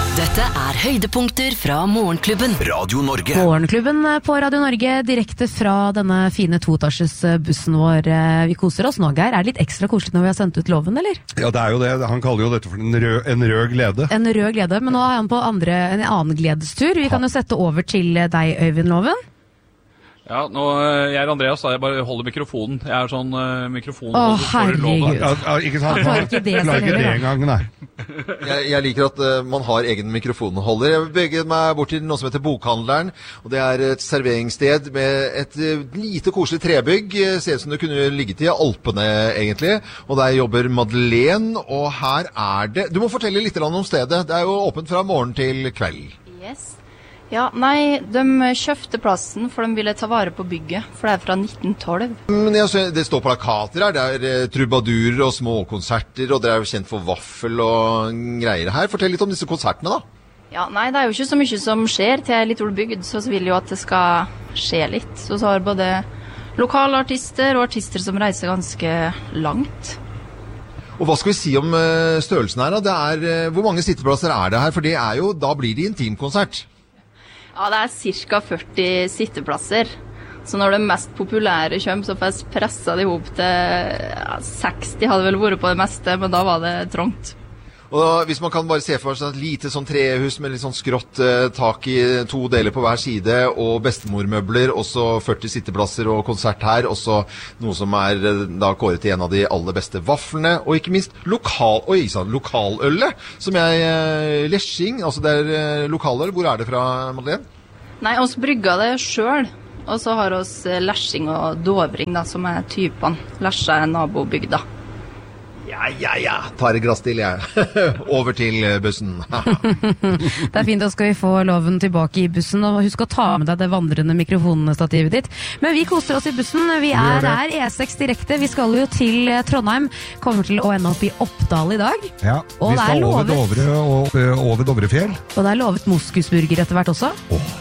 Dette høydepunkter fra Morgenklubben. Radio Norge. Morgenklubben på Radio Norge, direkte fra denne fine toetasjes-bussen vår. Vi koser oss nå, Geir. Det litt ekstra koselig når vi har sendt ut loven, eller? Ja, det jo det. Han kaller jo dette for en rød glede. En rød glede, men nå han på en annen gledestur. Vi kan jo sette over til deg, Øyvind Loven. Ja, jeg Andreas, jeg bare holder mikrofonen. Jeg sånn mikrofonholder for loven. Ja, ikke sant? Klarer ikke det engang, nei. Jeg liker at man har egen mikrofonholder. Jeg beveget meg bort til noe som heter Bokhandleren, og det et serveringssted med et lite koselig trebygg. Ser ut som det kunne ligget i Alpene, egentlig. Og der jobber Madeleine, og her det... Du må fortelle litt om stedet. Det jo åpent fra morgen til kveld. Yes. Ja, nei, de kjøpte plassen, for de ville ta vare på bygget, for det fra 1912. Men det står plakater her, det trubadurer og småkonserter, og dere jo kjent for vaffel og greier her. Fortell litt om disse konsertene, da. Ja, nei, det jo ikke så mye som skjer til litt bygd, så vil jo at det skal skje litt. Så har både lokale artister og artister som reiser ganske langt. Og hva skal vi si om størrelsen her, da? Hvor mange sitteplasser det her? For det jo, da blir det intimkonsert. Ja, det ca. 40 sitteplasser. Så når det mest populære kommer, så får jeg presset det ihop til 60 hadde vel vært på det meste, men da var det trångt. Og hvis man kan bare se for seg et lite sånn trehus med litt sånn skrått tak i 2 deler på hver side, og bestemormøbler, og så 40 sitteplasser og konsert her, og så noe som da kåret til en av de aller beste vaflene, og ikke minst lokalølet, som Leshing, altså det lokaløl. Hvor det fra, Madeleine? Nei, oss brygga det selv, og så har oss Leshing og Dovring, da, som typene. Lesja nabobygda. Ja, tar et glass til, jeg. Over til bussen. Det fint, da skal vi få loven tilbake i bussen, og husk å ta med deg det vandrende mikrofonstativet ditt. Men vi koser oss i bussen, vi der E6 direkte, vi skal jo til Trondheim, kommer til å ende opp i Oppdal i dag. Ja, vi skal over Dovrefjell. Og det lovet moskusburger etter hvert også.